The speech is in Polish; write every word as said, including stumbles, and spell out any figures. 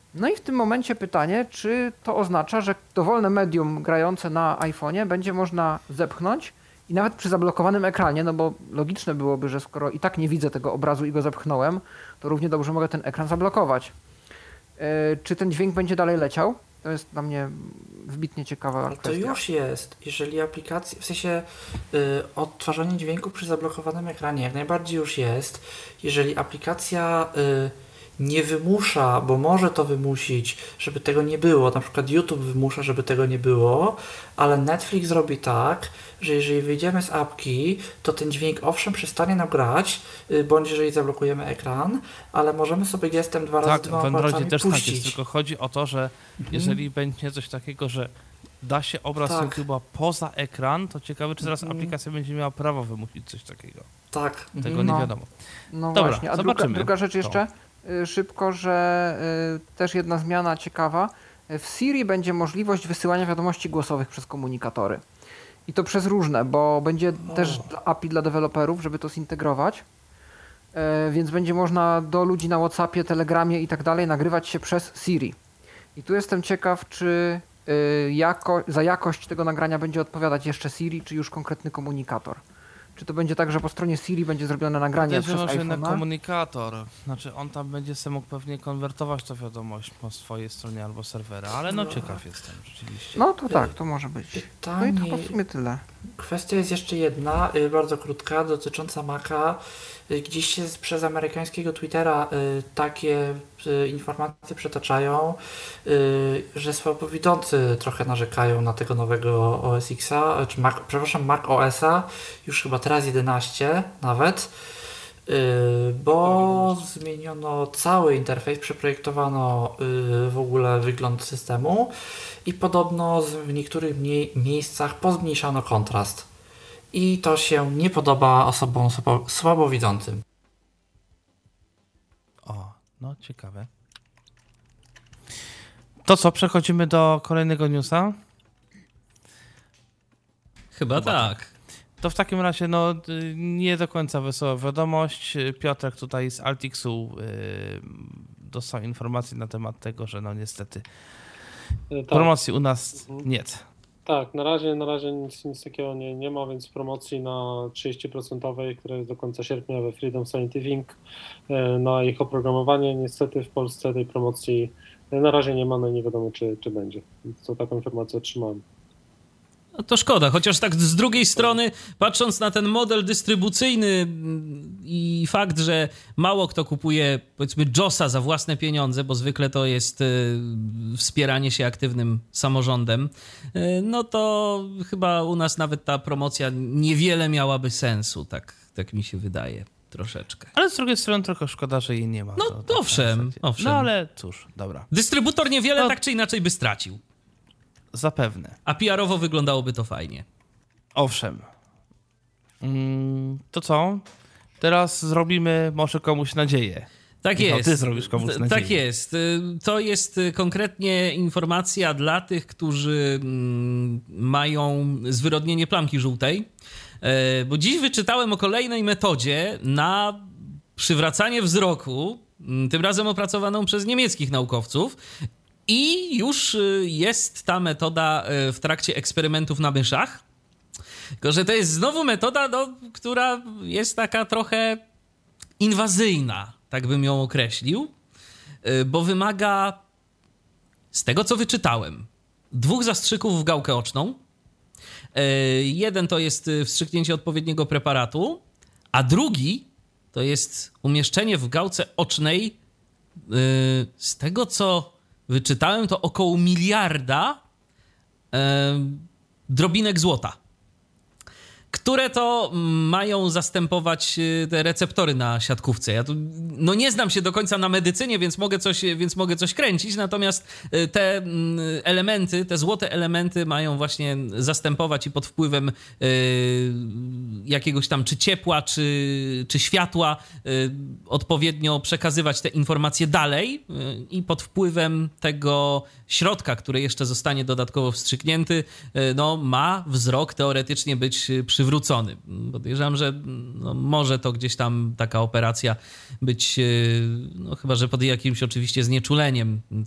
No i w tym momencie pytanie, czy to oznacza, że dowolne medium grające na iPhone'ie będzie można zepchnąć i nawet przy zablokowanym ekranie, no bo logiczne byłoby, że skoro i tak nie widzę tego obrazu i go zepchnąłem, to równie dobrze mogę ten ekran zablokować. Yy, czy ten dźwięk będzie dalej leciał? To jest dla mnie wybitnie ciekawa Ale to kwestia. już jest. Jeżeli aplikacja, w sensie y, odtwarzanie dźwięku przy zablokowanym ekranie jak najbardziej już jest. Jeżeli aplikacja y, nie wymusza, bo może to wymusić, żeby tego nie było, na przykład YouTube wymusza, żeby tego nie było, ale Netflix robi tak, że jeżeli wyjdziemy z apki, to ten dźwięk owszem przestanie nam grać, y, bądź jeżeli zablokujemy ekran, ale możemy sobie gestem dwa razy Tak, dwoma w Androidzie palcami też tak puścić. jest, tylko chodzi o to, że jeżeli będzie coś takiego, że da się obraz Tak. YouTube'a poza ekran, to ciekawe, czy teraz Mhm. aplikacja będzie miała prawo wymusić coś takiego. Tak. Tego No. nie wiadomo. No Dobra, właśnie, a druga, zobaczymy. druga rzecz jeszcze, y, szybko, że y, też jedna zmiana ciekawa. W Siri będzie możliwość wysyłania wiadomości głosowych przez komunikatory. I to przez różne, bo będzie O. też A P I dla deweloperów, żeby to zintegrować. E, więc będzie można do ludzi na WhatsAppie, Telegramie i tak dalej nagrywać się przez Siri. I tu jestem ciekaw, czy y, jako, za jakość tego nagrania będzie odpowiadać jeszcze Siri, czy już konkretny komunikator. Czy to będzie tak, że po stronie Siri będzie zrobione nagranie przez Podejrzewam, że na iPhone'a? komunikator. Znaczy on tam będzie sobie mógł pewnie konwertować tę wiadomość po swojej stronie albo serwera, ale no ciekaw jestem rzeczywiście. No to tak, to może być. No i to Pytanie, w sumie tyle. kwestia jest jeszcze jedna, y, bardzo krótka, dotycząca Maca. Y, Gdzieś się z- przez amerykańskiego Twittera y, takie y, informacje przetaczają, y, że słabowidzący trochę narzekają na tego nowego O S X-a, czy Mac, przepraszam, Mac O S-a, już chyba teraz jedenaście nawet, y, bo zmieniono cały interfejs, przeprojektowano y, w ogóle wygląd systemu i podobno z- w niektórych mniej, miejscach pozmniejszano kontrast. I to się nie podoba osobom słabo, słabowidzącym. O, no ciekawe. To co, przechodzimy do kolejnego newsa? Chyba, Chyba tak. To w takim razie, no, y, nie do końca wesoła wiadomość. Piotrek tutaj z Altixu y, dostał informację na temat tego, że no niestety E, Tak, promocji u nas Mhm. nie. tak, na razie, na razie nic, nic takiego nie, nie ma, więc promocji na trzydzieści procent, która jest do końca sierpnia we Freedom Scientific, e, na ich oprogramowanie. Niestety w Polsce tej promocji na razie nie ma, no i nie wiadomo czy, czy będzie. To taką informację otrzymałem. No to szkoda, chociaż tak z drugiej strony, patrząc na ten model dystrybucyjny mm, i fakt, że mało kto kupuje, powiedzmy, JOSa za własne pieniądze, bo zwykle to jest y, wspieranie się aktywnym samorządem, y, no to chyba u nas nawet ta promocja niewiele miałaby sensu, tak, tak mi się wydaje, troszeczkę. Ale z drugiej strony trochę szkoda, że jej nie ma. No, To- to w owszem, zasadzie. owszem. No ale cóż, dobra. Dystrybutor niewiele No. tak czy inaczej by stracił, Zapewne. a P R owo wyglądało to fajnie. Owszem. Mm, to co? Teraz zrobimy może komuś nadzieję. Tak Michał, jest. ty zrobisz komuś T- nadzieję. Tak jest. Y, To jest y, konkretnie informacja dla tych, którzy mm, mają zwyrodnienie plamki żółtej. E, Bo dziś wyczytałem o kolejnej metodzie na przywracanie wzroku, mm, tym razem opracowaną przez niemieckich naukowców. I już y, jest ta metoda y, w trakcie eksperymentów na myszach. Tylko że to jest znowu metoda, no, która jest taka trochę inwazyjna, tak bym ją określił, y, bo wymaga, z tego co wyczytałem, dwóch zastrzyków w gałkę oczną. Y, Jeden to jest y, wstrzyknięcie odpowiedniego preparatu, a drugi to jest umieszczenie w gałce ocznej, y, z tego co wyczytałem, to około miliarda y, drobinek złota, które to mają zastępować y, te receptory na siatkówce. Ja tu no nie znam się do końca na medycynie, więc mogę coś, więc mogę coś kręcić, natomiast y, te mm, elementy, te złote elementy mają właśnie zastępować i pod wpływem y, jakiegoś tam czy ciepła, czy, czy światła y, odpowiednio przekazywać te informacje dalej y, i pod wpływem tego środka, który jeszcze zostanie dodatkowo wstrzyknięty, y, no ma wzrok teoretycznie być y, przywrócony. Podejrzewam, że no, może to gdzieś tam taka operacja być, y, no chyba że pod jakimś oczywiście znieczuleniem